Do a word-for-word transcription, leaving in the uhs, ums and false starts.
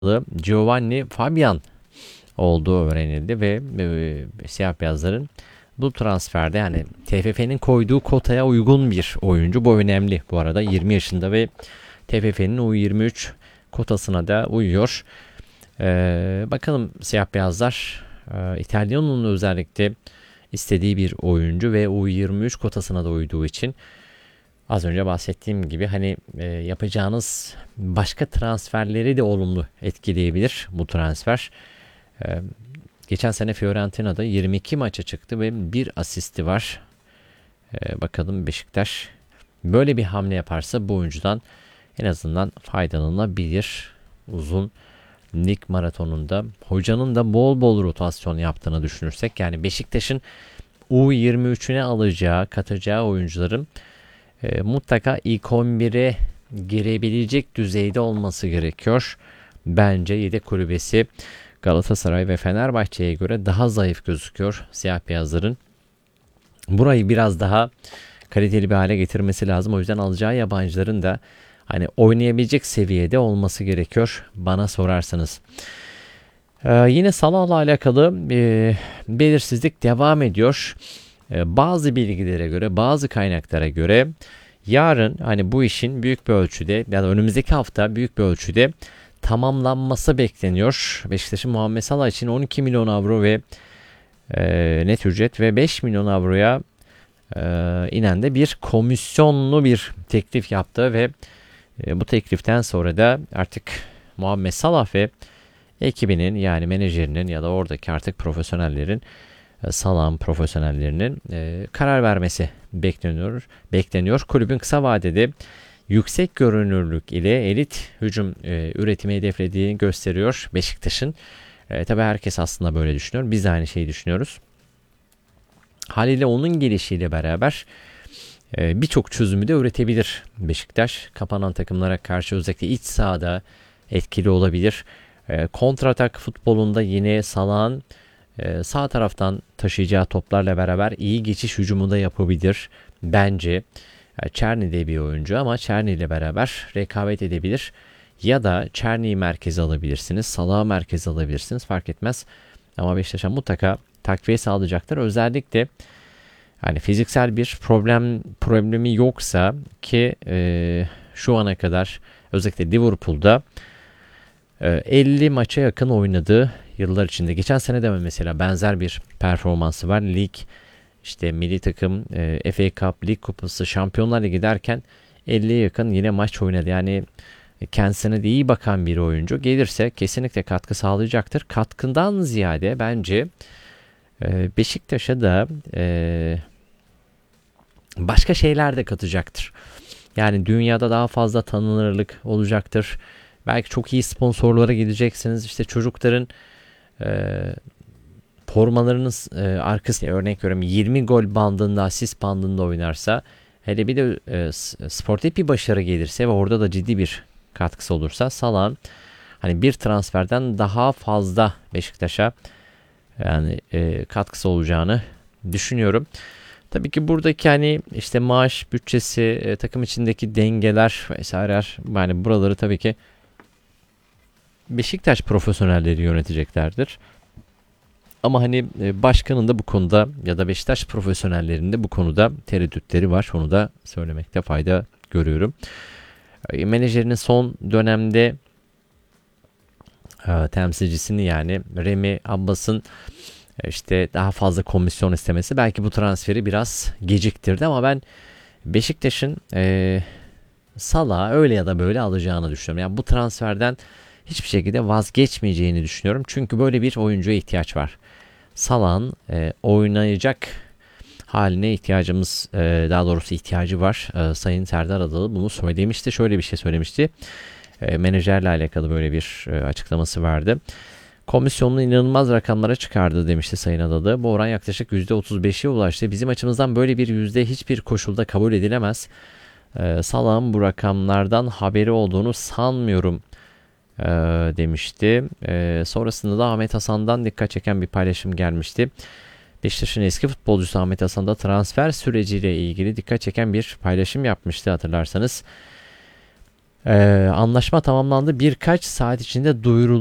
Giovanni Fabian olduğu öğrenildi ve e, siyah beyazların bu transferde yani T F F'nin koyduğu kotaya uygun bir oyuncu. Bu önemli bu arada, yirmi yaşında ve T F F'nin U yirmi üç kotasına da uyuyor. Ee, bakalım siyah beyazlar e, İtalyan'ın özellikle istediği bir oyuncu ve U yirmi üç kotasına da uyduğu için az önce bahsettiğim gibi hani e, yapacağınız başka transferleri de olumlu etkileyebilir bu transfer. E, geçen sene Fiorentina'da yirmi iki maça çıktı ve bir asisti var. E, bakalım Beşiktaş böyle bir hamle yaparsa bu oyuncudan en azından faydalanabilir. Uzun lig maratonunda hocanın da bol bol rotasyon yaptığını düşünürsek, yani Beşiktaş'ın U yirmi üçüne alacağı, katacağı oyuncuların e, mutlaka ilk on bire girebilecek düzeyde olması gerekiyor. Bence yedek kulübesi Galatasaray ve Fenerbahçe'ye göre daha zayıf gözüküyor siyah beyazların. Burayı biraz daha kaliteli bir hale getirmesi lazım. O yüzden alacağı yabancıların da hani oynayabilecek seviyede olması gerekiyor bana sorarsanız. Ee, yine Salah'la alakalı e, belirsizlik devam ediyor. Ee, bazı bilgilere göre, bazı kaynaklara göre yarın hani bu işin büyük bir ölçüde, yani önümüzdeki hafta büyük bir ölçüde tamamlanması bekleniyor. Beşiktaş'ın Muhammed Salah için on iki milyon avro ve e, net ücret ve beş milyon avroya e, inen de bir komisyonlu bir teklif yaptı ve e, bu tekliften sonra da artık Muhammed Salah ve ekibinin, yani menajerinin ya da oradaki artık profesyonellerin, e, Salah'ın profesyonellerinin e, karar vermesi bekleniyor. Bekleniyor. Kulübün kısa vadede yüksek görünürlük ile elit hücum e, üretimi hedeflediğini gösteriyor Beşiktaş'ın. E, tabii herkes aslında böyle düşünüyor. Biz de aynı şeyi düşünüyoruz. Haliyle onun gelişiyle beraber e, birçok çözümü de üretebilir Beşiktaş. Kapanan takımlara karşı özellikle iç sahada etkili olabilir. E, kontratak futbolunda yine Salah'ın e, sağ taraftan taşıyacağı toplarla beraber iyi geçiş hücumu da yapabilir bence. Çerni de bir oyuncu ama Çerni ile beraber rekabet edebilir. Ya da Çerni'yi merkeze alabilirsiniz. Salah'ı merkeze alabilirsiniz. Fark etmez. Ama Beşiktaş'a mutlaka takviye sağlayacaktır. Özellikle hani fiziksel bir problem problemi yoksa ki e, şu ana kadar özellikle Liverpool'da e, elli maça yakın oynadığı yıllar içinde. Geçen sene de mesela benzer bir performansı var. Lig, İşte milli takım, e, F A Cup, Lig Kupası, Şampiyonlar Ligi derken elliye yakın yine maç oynadı. Yani kendisine de iyi bakan bir oyuncu. Gelirse kesinlikle katkı sağlayacaktır. Katkından ziyade bence e, Beşiktaş'a da e, başka şeyler de katacaktır. Yani dünyada daha fazla tanınırlık olacaktır. Belki çok iyi sponsorlara gideceksiniz. İşte çocukların e, formalarınız e, arkası, örnek veriyorum, yirmi gol bandında, asist bandında oynarsa, hele bir de e, sportif bir başarı gelirse ve orada da ciddi bir katkısı olursa Salah'ın hani bir transferden daha fazla Beşiktaş'a yani e, katkısı olacağını düşünüyorum. Tabii ki buradaki hani işte maaş bütçesi, e, takım içindeki dengeler vesaire, yani buraları tabii ki Beşiktaş profesyonelleri yöneteceklerdir. Ama hani başkanın da bu konuda ya da Beşiktaş profesyonellerinin de bu konuda tereddütleri var. Onu da söylemekte fayda görüyorum. Menajerinin son dönemde e, temsilcisini, yani Remi Abbas'ın işte daha fazla komisyon istemesi belki bu transferi biraz geciktirdi ama ben Beşiktaş'ın e, Salah'ı öyle ya da böyle alacağını düşünüyorum. Yani bu transferden hiçbir şekilde vazgeçmeyeceğini düşünüyorum. Çünkü böyle bir oyuncuya ihtiyaç var. Salah'ın e, oynayacak haline ihtiyacımız, e, daha doğrusu ihtiyacı var. E, Sayın Serdar Adalı bunu söylemişti. Şöyle bir şey söylemişti. E, menajerle alakalı böyle bir e, açıklaması vardı. Komisyonunu inanılmaz rakamlara çıkardı demişti Sayın Adalı. Bu oran yaklaşık yüzde otuz beşe ulaştı. Bizim açımızdan böyle bir yüzde hiçbir koşulda kabul edilemez. E, Salah'ın bu rakamlardan haberi olduğunu sanmıyorum Ee, demişti. Ee, sonrasında da Ahmet Hasan'dan dikkat çeken bir paylaşım gelmişti. Beşiktaş'ın eski futbolcusu Ahmet Hasan da transfer süreciyle ilgili dikkat çeken bir paylaşım yapmıştı hatırlarsanız. Ee, anlaşma tamamlandı. Birkaç saat içinde duyuruldu.